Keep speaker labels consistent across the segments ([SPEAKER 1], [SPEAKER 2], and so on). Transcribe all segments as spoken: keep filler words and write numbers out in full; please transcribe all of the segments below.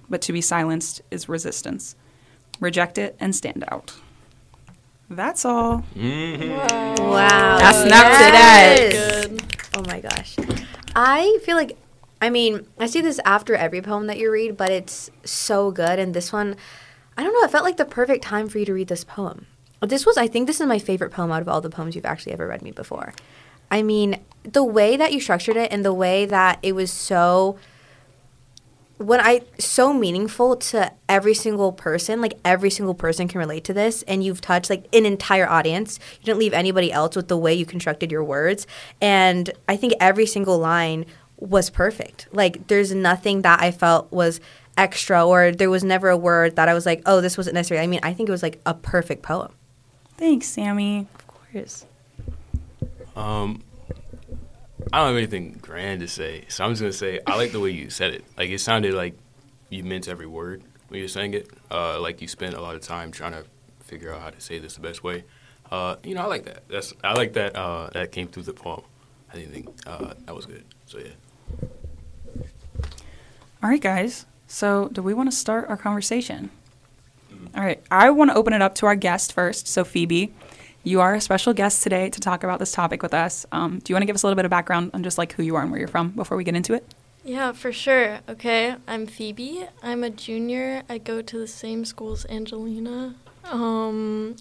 [SPEAKER 1] but to be silenced is resistance. Reject it and stand out. That's all.
[SPEAKER 2] Mm-hmm.
[SPEAKER 3] Wow.
[SPEAKER 4] Wow.
[SPEAKER 1] I snapped
[SPEAKER 4] Yes.
[SPEAKER 1] it
[SPEAKER 3] Good.
[SPEAKER 4] Oh my gosh. I feel like, I mean, I see this after every poem that you read, but it's so good. And this one, I don't know, it felt like the perfect time for you to read this poem. This was, I think this is my favorite poem out of all the poems you've actually ever read me before. I mean, the way that you structured it and the way that it was so, when I, so meaningful to every single person, like every single person can relate to this, and you've touched like an entire audience. You didn't leave anybody else with the way you constructed your words. And I think every single line was perfect. Like there's nothing that I felt was extra, or there was never a word that I was like, oh, this wasn't necessary. I mean, I think it was like a perfect poem.
[SPEAKER 1] Thanks, Sammy.
[SPEAKER 4] Of course.
[SPEAKER 2] Um, I don't have anything grand to say, so I'm just gonna say I like the way you said it. Like it sounded like you meant every word when you were saying it. Uh, like you spent a lot of time trying to figure out how to say this the best way. Uh, you know, I like that. That's I like that. Uh, that came through the poem. I didn't think uh, that was good. So yeah.
[SPEAKER 1] All right, guys. So do we want to start our conversation? All right. I want to open it up to our guest first. So Phoebe, you are a special guest today to talk about this topic with us. Um, do you want to give us a little bit of background on just like who you are and where you're from before we get into it?
[SPEAKER 3] Yeah, for sure. Okay, I'm Phoebe. I'm a junior. I go to the same school as Angelina. Um,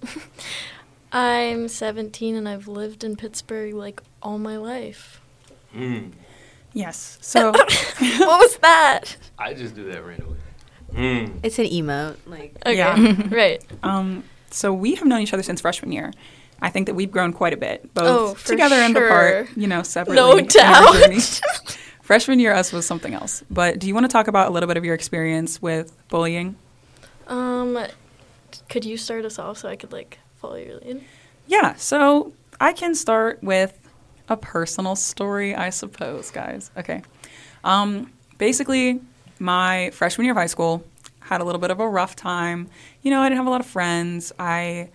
[SPEAKER 3] I'm seventeen and I've lived in Pittsburgh like all my life.
[SPEAKER 2] Mm.
[SPEAKER 1] Yes. So
[SPEAKER 3] What was that?
[SPEAKER 2] I just do that randomly. Mm.
[SPEAKER 4] It's an emote. Like,
[SPEAKER 3] Okay,
[SPEAKER 1] Yeah.
[SPEAKER 3] right.
[SPEAKER 1] um, so we have known each other since freshman year. I think that we've grown quite a bit, both
[SPEAKER 3] Oh, for
[SPEAKER 1] together and apart,
[SPEAKER 3] sure.
[SPEAKER 1] you know, separately.
[SPEAKER 3] No
[SPEAKER 1] in our journey.
[SPEAKER 3] doubt.
[SPEAKER 1] Freshman year us was something else. But do you want to talk about a little bit of your experience with bullying?
[SPEAKER 3] Um, could you start us off so I could like follow your lead?
[SPEAKER 1] Yeah, so I can start with a personal story, I suppose, guys. Okay. Um, basically, my freshman year of high school had a little bit of a rough time. You know, I didn't have a lot of friends. I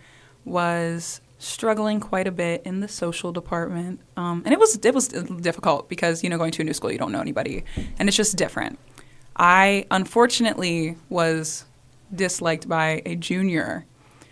[SPEAKER 1] was struggling quite a bit in the social department. Um, and it was it was difficult because, you know, going to a new school, you don't know anybody. And it's just different. I, unfortunately, was disliked by a junior.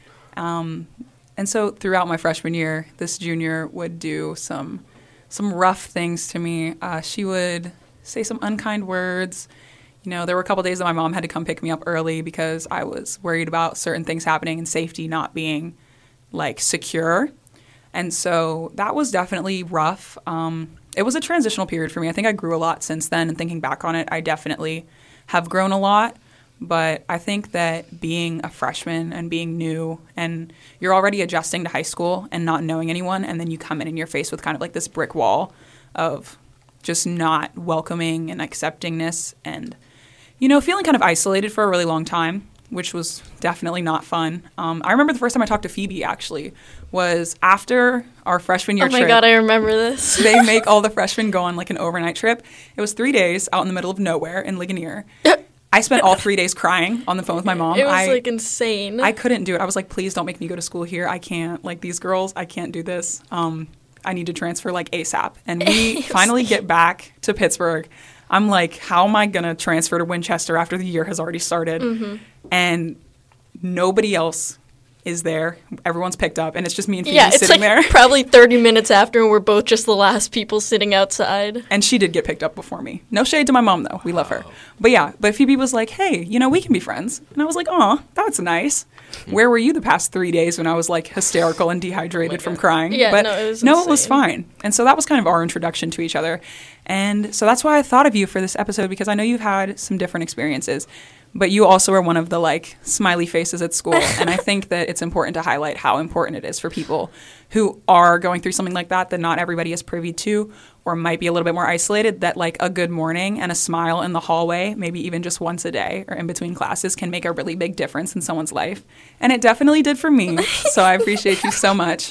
[SPEAKER 1] Um, and so throughout my freshman year, this junior would do some some rough things to me. Uh, she would say some unkind words. You know, there were a couple days that my mom had to come pick me up early because I was worried about certain things happening and safety not being, like, secure. And so that was definitely rough. Um, it was a transitional period for me. I think I grew a lot since then, and thinking back on it, I definitely have grown a lot. But I think that being a freshman and being new, and you're already adjusting to high school and not knowing anyone, and then you come in and you're faced with kind of like this brick wall of just not welcoming and acceptingness and, you know, feeling kind of isolated for a really long time, which was definitely not fun. Um, I remember the first time I talked to Phoebe, actually, was after our freshman year
[SPEAKER 3] Oh my
[SPEAKER 1] trip.
[SPEAKER 3] god, I remember this.
[SPEAKER 1] They make all the freshmen go on like an overnight trip. It was three days out in the middle of nowhere in Ligonier. I spent all three days crying on the phone with my mom.
[SPEAKER 3] It was
[SPEAKER 1] I,
[SPEAKER 3] like insane.
[SPEAKER 1] I couldn't do it. I was like, please don't make me go to school here. I can't. Like, these girls, I can't do this. Um, I need to transfer like ASAP. And we finally get back to Pittsburgh. I'm like, how am I going to transfer to Winchester after the year has already started?
[SPEAKER 3] Mm-hmm.
[SPEAKER 1] And nobody else is there. Everyone's picked up, and it's just me and Phoebe
[SPEAKER 3] yeah, it's
[SPEAKER 1] sitting
[SPEAKER 3] like
[SPEAKER 1] there.
[SPEAKER 3] probably thirty minutes after, and we're both just the last people sitting outside.
[SPEAKER 1] And she did get picked up before me. No shade to my mom, though. We love her. But yeah, but Phoebe was like, hey, you know, we can be friends. And I was like, aw, that's nice. Where were you the past three days when I was like hysterical and dehydrated
[SPEAKER 3] Oh
[SPEAKER 1] from
[SPEAKER 3] God.
[SPEAKER 1] crying?
[SPEAKER 3] Yeah,
[SPEAKER 1] but
[SPEAKER 3] no, it was
[SPEAKER 1] no, it was
[SPEAKER 3] insane.
[SPEAKER 1] fine. And so that was kind of our introduction to each other. And so that's why I thought of you for this episode, because I know you've had some different experiences. But you also are one of the, like, smiley faces at school. And I think that it's important to highlight how important it is for people who are going through something like that that not everybody is privy to or might be a little bit more isolated, that, like, a good morning and a smile in the hallway, maybe even just once a day or in between classes, can make a really big difference in someone's life. And it definitely did for me. So I appreciate you so much.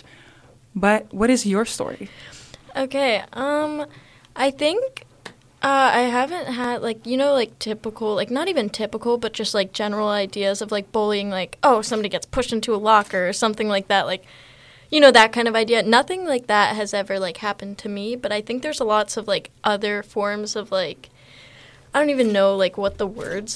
[SPEAKER 1] But what is your story?
[SPEAKER 3] Okay, um, I think uh, I haven't had, like, you know, like, typical, like, not even typical, but just, like, general ideas of, like, bullying, like, oh, somebody gets pushed into a locker or something like that, like, you know, that kind of idea. Nothing like that has ever, like, happened to me, but I think there's lots of, like, other forms of, like, I don't even know, like, what the words